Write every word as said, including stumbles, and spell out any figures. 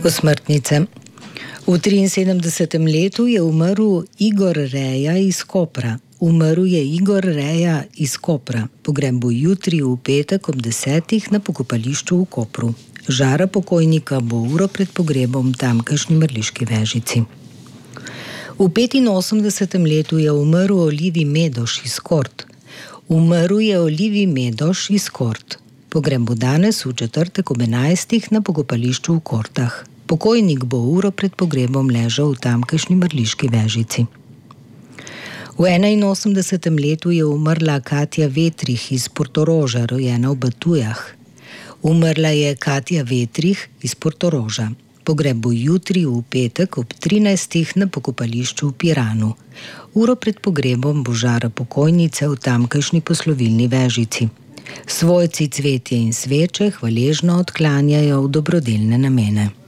Osmrtnice. V triinsedemdesetem letu je umrl Igor Reja iz Kopra. Umrl je Igor Reja iz Kopra. Pogreb bo jutri v petek ob desetih na pokopališču v Kopru. Žara pokojnika bo uro pred pogrebom v tamkajšnji Mrliški Vežici. V petinosemdesetem letu je umrl Olivi Medoš iz Kort. Umrl je Olivi Medoš iz Kort. Pogreb bo danes v četrtek ob enajstih na pokopališču v Kortah. Pokojnik bo uro pred pogrebom ležal v tamkajšnji Mrliški Vežici. V enainosemdesetem letu je umrla Katja Vetrih iz Portoroža, rojena v Batujah. Umrla je Katja Vetrih iz Portoroža. Pogreb bo jutri v petek ob trinajstih na pokopališču v Piranu. Uro pred pogrebom bo žara pokojnice v tamkajšnji poslovilni Vežici. Svojci cvetje in sveče hvaležno odklanjajo v dobrodelne namene.